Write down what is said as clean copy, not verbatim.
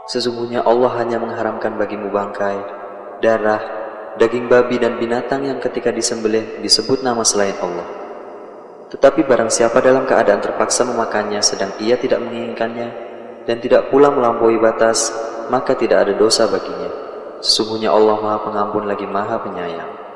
Sesungguhnya Allah hanya mengharamkan bagimu bangkai, darah, daging babi dan binatang yang ketika disembelih disebut nama selain Allah. Tetapi barang siapa dalam keadaan terpaksa memakannya sedang ia tidak menginginkannya dan tidak pula melampaui batas, maka tidak ada dosa baginya. Sesungguhnya Allah Maha Pengampun lagi Maha Penyayang.